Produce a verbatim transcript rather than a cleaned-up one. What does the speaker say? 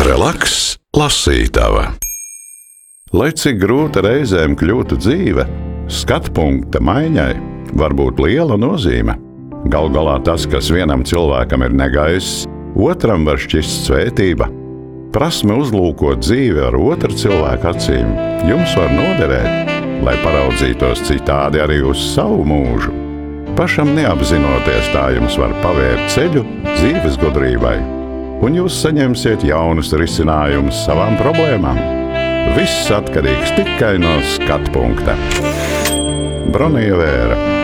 Relaks, lasītava. Lai cik grūta reizēm kļūtu dzīve, skatu punkta maiņai var būt liela nozīme. Galu galā tas, kas vienam cilvēkam ir negaiss, otram var šķist svētība. Prasme uzlūkot dzīvi ar otru cilvēku acīm jums var noderēt, lai paraudzītos citādi arī uz savu mūžu. Pašam neapzinoties, tā jums var pavērt ceļu dzīves gudrībai, un jūs saņemsiet jaunus risinājumus savām problēmām. Viss atkarīgs tikai no skatu punkta. Bronija Vēra.